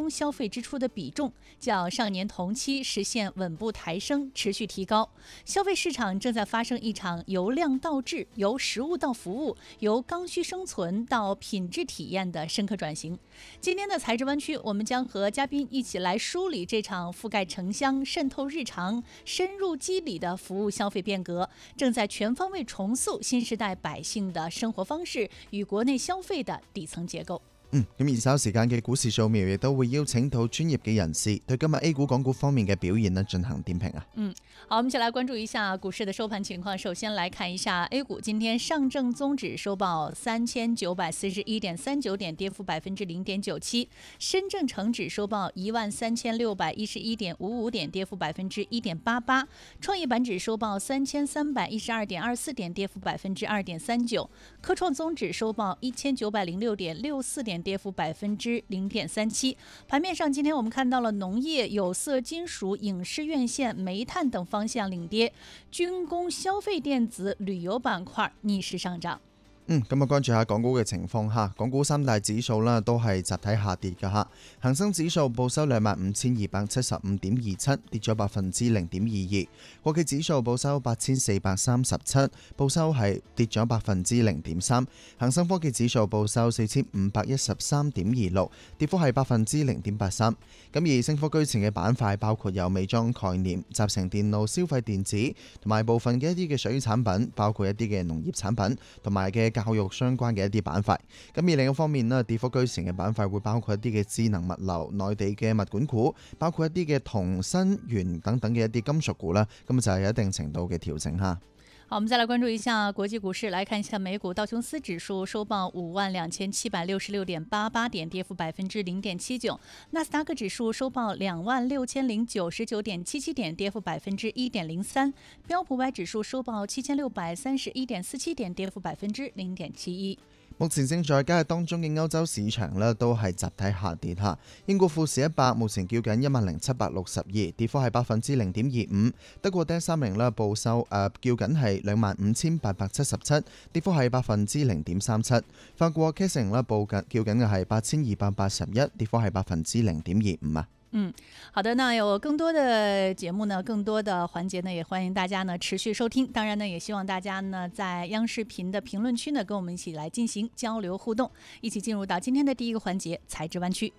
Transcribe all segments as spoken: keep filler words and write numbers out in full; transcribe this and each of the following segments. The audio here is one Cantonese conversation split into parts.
终消费支出的比重较上年同期实现稳步抬升，持续提高。消费市场正在发生一场由量到质、由实物到服务、由刚需生存到品质体验的深刻转型。今天的财智湾区，我们将和嘉宾一起来梳理这场覆盖城乡、渗透日常、深入肌理的服務消費變革，正在全方位重塑新時代百姓的生活方式與國內消費的底層結構。 嗯，咁而稍時間嘅股市掃描亦都會邀請到專業嘅人士對今日 A 股港股方面嘅表現呢進行點評啊。 嗯，好，我們一起來關注一下股市的收盤情況。首先來看一下 A 股，今天上證綜指收報三千九百四十一點三九點，跌幅百分之零點九七；深證成指收報一萬三千六百一十一點五五點，跌幅百分之一點八八；創業板指收報三千三百一十二點二四點，跌幅百分之二點三九；科創綜指收報一千九百零六點六四點，跌幅百分之零點三七。盤面上，今天我們看到了農業、有色金屬、影視院線、煤炭等方向領跌，軍工、消費電子、旅遊板塊逆勢上漲。 嗯，咁啊，關注下港股嘅情況嚇，港股三大指數啦都係集體下跌嘅嚇。恒生指數報收兩萬五千二百七十五點二七，跌咗百分之零點二二。國企指數報收八千四百三十七，報收係跌咗百分之零點三。恒生科技指數報收四千五百一十三點二六，跌幅係百分之零點八三。咁而升幅居前嘅板塊包括有美妝概念、集成電路、消費電子同埋部分嘅一啲嘅水產品，包括一啲嘅農業產品同埋嘅教育相關嘅一啲板塊。咁而另一方面呢，跌幅居前嘅板塊會包括一啲嘅智能物流、內地嘅物管股，包括一啲嘅銅、鋅、鉛等等嘅一啲金屬股啦。咁就係有一定程度嘅調整哈。 好，我們再來關注一下國際股市，來看一下美股道瓊斯指數收報五萬兩千七百六十六點八八點，跌幅百分之零點七九；納斯達克指數收報兩萬六千零九十九點七七點，跌幅百分之一點零三；標普五百指數收報七千六百三十一點四七點，跌幅百分之零點七一。 目前正在交易當中嘅歐洲市場呢都係集體下跌嚇。英國富時一百目前叫緊一萬零七百六十二，跌幅係百分之零點二五。德國 D A X 三十呢報收誒、呃、叫緊係兩萬五千八百七十七，跌幅係百分之零點三七。法國 C A C 呢報緊叫緊嘅係八千二百八十一，跌幅係百分之零點二五啊。 嗯，好的，那有更多的節目呢，更多的環節呢，也歡迎大家呢持續收聽。當然呢，也希望大家呢在央視頻的評論區呢，跟我們一起來進行交流互動，一起進入到今天的第一個環節——財智灣區。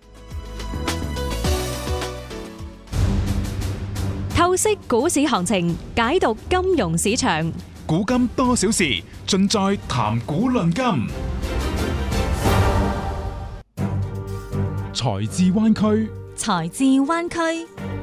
透析股市行情，解讀金融市場， 古今多少事，盡在談股論金。財智灣區。 財智灣區。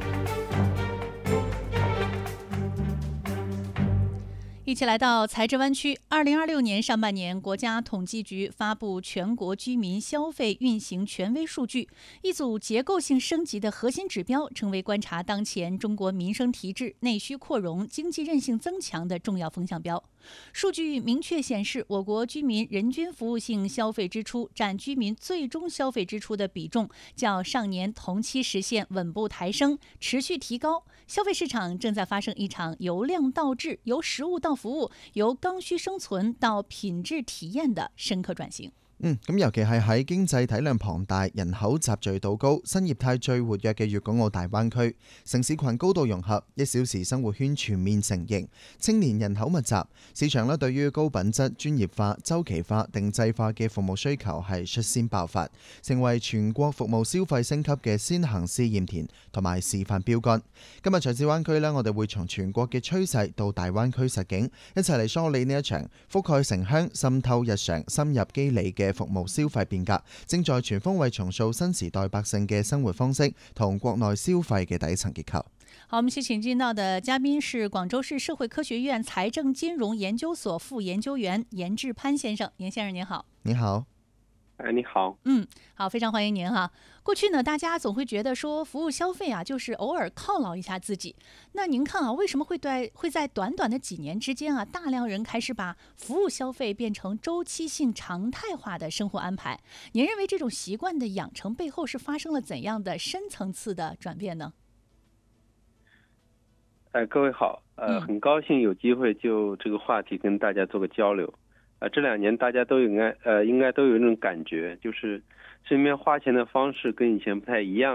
一起來到財智灣區。二零二六年上半年，國家統計局發布全國居民消費運行權威數據，一組結構性升級的核心指標，成為觀察當前中國民生提質、內需擴容、經濟韌性增強的重要風向標。數據明確顯示，我國居民人均服務性消費支出佔居民最終消費支出的比重，較上年同期實現穩步抬升，持續提高。消費市場正在發生一場由量到質、由實物到服務、由剛需生存到品質體驗的深刻轉型。 嗯，咁尤其係喺經濟體量龐大、人口集聚度高、新業態最活躍嘅粵港澳大灣區，城市群高度融合，一小時生活圈全面成型，青年人口密集，市場咧對於高品質、專業化、週期化、定製化嘅服務需求係率先爆發，成為全國服務消費升級嘅先行試驗田同埋示範標杆。今日財智灣區呢，我哋會從全國嘅趨勢到大灣區實景，一齊嚟梳理呢一場覆蓋城鄉、滲透日常、深入肌理嘅服務消費變革，正在全方位重塑新時代百姓嘅生活方式同國內消費嘅底層結構。 好，我們先請進到的嘉賓是廣州市社會科學院財政金融研究所副研究員嚴志潘先生。嚴先生您好。 你好。 哎，你好。 嗯，好，非常歡迎您哈。過去呢，大家總會覺得說服務消費啊，就是偶爾犒勞一下自己。那您看啊，為什麼會對會在短短的幾年之間啊，大量人開始把服務消費變成周期性常態化的生活安排？您認為這種習慣的養成背後是發生了怎樣的深層次的轉變呢？ 呃，各位好，呃，很高興有機會就這個話題跟大家做個交流。呃，這兩年大家都應該呃應該都有一種感覺，就是身邊花錢的方式跟以前不太一樣。